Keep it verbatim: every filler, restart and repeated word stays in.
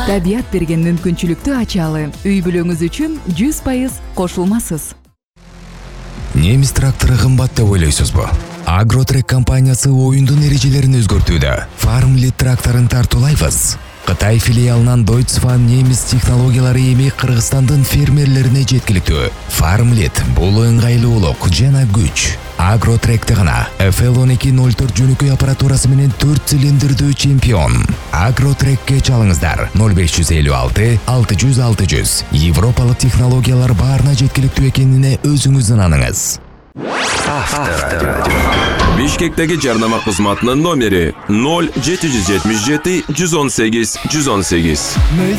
Табият берген мүмкүнчүлүктү ачалы. Үй бүлөңүз үчүн жүз пайыз кошулмасыз. Немис трактору кымбат деп ойлойсузбу? Агротрек компаниясы оюндун эрежелерин өзгөртүүдө. Farmlit тракторун тартуулайбыз. Кытай филиалынан Deutsche немис технологиялары эми Кыргызстандын фермерлерине жеткиликтүү. Farmlit бул ыңгайлуулук жана күч. Агротректе гана эф эл он эки ноль төрт жөнөкөй аппаратурасы менен төрт цилиндрдүү чемпион. Агротрекке чалыңыздар ноль беш жүз элүү алты алты жүз алты жүз. Европалык технологиялар баарына жеткиликтүү экенине өзүңүз ынаныңыз. Авторадио. Бишкектеги жарнама кызматынын номери ноль жети жүз жетимиш жети жүз он сегиз жүз он сегиз.